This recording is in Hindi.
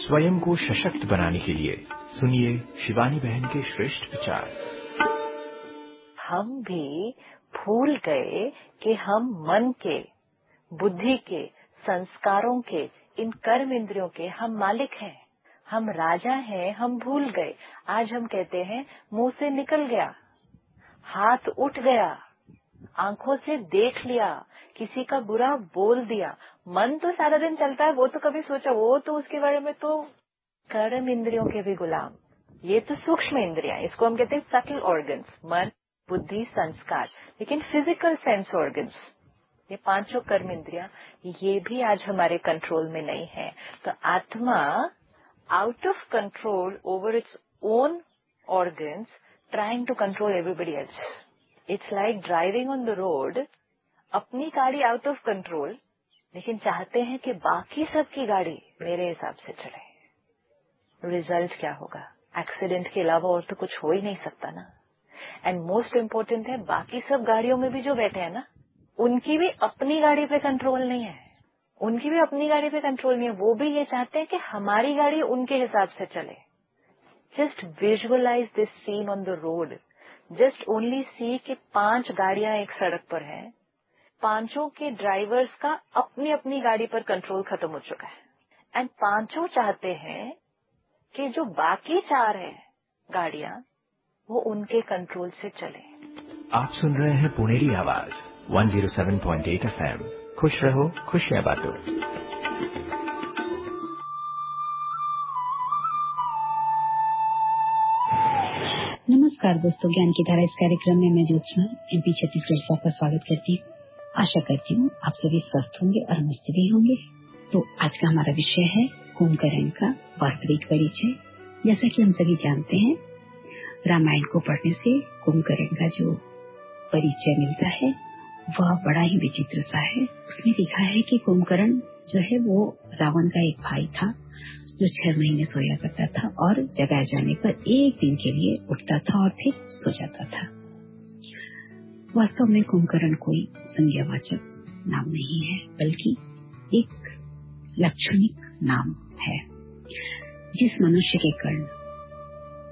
स्वयं को सशक्त बनाने के लिए सुनिए शिवानी बहन के श्रेष्ठ विचार। हम भी भूल गए कि हम मन के, बुद्धि के, संस्कारों के, इन कर्म इंद्रियों के हम मालिक हैं, हम राजा हैं। हम भूल गए। आज हम कहते हैं मुंह से निकल गया, हाथ उठ गया, आंखों से देख लिया, किसी का बुरा बोल दिया। मन तो सारा दिन चलता है, वो तो कभी सोचा, वो तो उसके बारे में तो कर्म इंद्रियों के भी गुलाम। ये तो सूक्ष्म इंद्रियां, इसको हम कहते हैं सटल ऑर्गन्स, मन, बुद्धि, संस्कार। लेकिन फिजिकल सेंस ऑर्गन्स, ये पांचों कर्म इंद्रियां, ये भी आज हमारे कंट्रोल में नहीं है। तो आत्मा out of control over its own organs, trying to control everybody else. It's like driving on the road, अपनी गाड़ी आउट ऑफ कंट्रोल, लेकिन चाहते हैं कि बाकी सबकी गाड़ी मेरे हिसाब से चले। रिजल्ट क्या होगा? एक्सीडेंट के अलावा और तो कुछ हो ही नहीं सकता ना। एंड मोस्ट इम्पोर्टेंट है, बाकी सब गाड़ियों में भी जो बैठे हैं ना, उनकी भी अपनी गाड़ी पे कंट्रोल नहीं है। उनकी भी अपनी गाड़ी पे कंट्रोल नहीं है। वो भी ये चाहते हैं कि हमारी गाड़ी उनके हिसाब से चले। Just visualise this scene on the road. Just only सी कि 5 गाड़ियां एक सड़क पर हैं, पांचों के ड्राइवर्स का अपनी अपनी गाड़ी पर कंट्रोल खत्म हो चुका है। एंड पांचों चाहते हैं कि जो बाकी 4 हैं गाड़ियां, वो उनके कंट्रोल से चले। आप सुन रहे हैं पुनेरी आवाज 107.8 FM। खुश रहो, खुशियां बांटो। नमस्कार दोस्तों, ज्ञान की धारा इस कार्यक्रम में मैं ज्योत्सना MP छत्तीसगढ़ से आपका स्वागत करती हूँ। आशा करती हूँ आप सभी स्वस्थ होंगे और मस्त भी होंगे। तो आज का हमारा विषय है कुंभकर्ण का वास्तविक परिचय। जैसा कि हम सभी जानते हैं, रामायण को पढ़ने से कुंभकर्ण का जो परिचय मिलता है वह बड़ा ही विचित्र सा है। उसमें लिखा है कि कुंभकर्ण जो है वो रावण का एक भाई था जो 6 महीने सोया करता था और जगाए जाने पर एक दिन के लिए उठता था और फिर सो जाता था। वास्तव में कुंभकर्ण कोई संज्ञावाचक नाम नहीं है, बल्कि एक लक्षणिक नाम है। जिस मनुष्य के कर्ण